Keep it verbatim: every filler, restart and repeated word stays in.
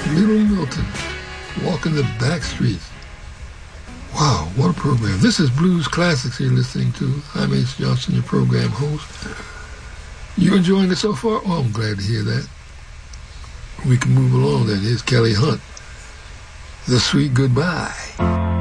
Little Milton, Walking the Back Streets. Wow, what a program. This is Blues Classics you're listening to. I'm Ace Johnson, your program host. You enjoying it so far? Oh, I'm glad to hear that. We can move along then. Here's Kelly Hunt, The Sweet Goodbye.